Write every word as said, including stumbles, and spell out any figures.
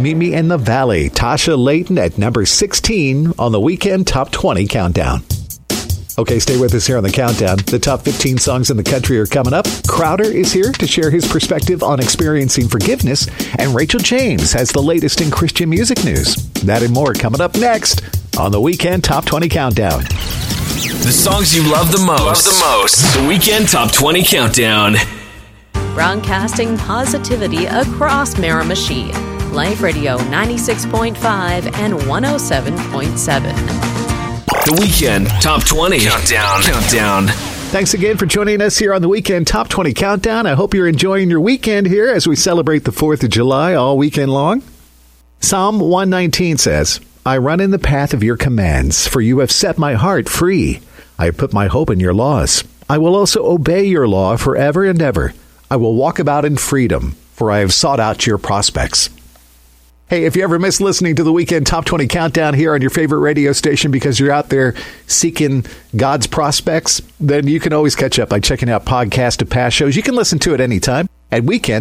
Meet Me in the Valley. Tasha Layton at number sixteen on the Weekend Top twenty Countdown. Okay, stay with us here on the Countdown. The top fifteen songs in the country are coming up. Crowder is here to share his perspective on experiencing forgiveness. And Rachel James has the latest in Christian music news. That and more coming up next on the Weekend Top twenty Countdown. The songs you love the most. Love the most. The Weekend Top twenty Countdown. Broadcasting positivity across Miramichi. Life Radio ninety-six point five and one oh seven point seven. The Weekend Top twenty Countdown. Countdown. Thanks again for joining us here on the Weekend Top twenty Countdown. I hope you're enjoying your weekend here as we celebrate the fourth of July all weekend long. Psalm one nineteen says, I run in the path of your commands, for you have set my heart free. I have put my hope in your laws. I will also obey your law forever and ever. I will walk about in freedom, for I have sought out your prospects. Hey, if you ever miss listening to the Weekend Top twenty Countdown here on your favorite radio station because you're out there seeking God's prospects, then you can always catch up by checking out podcasts of past shows. You can listen to it anytime at weekend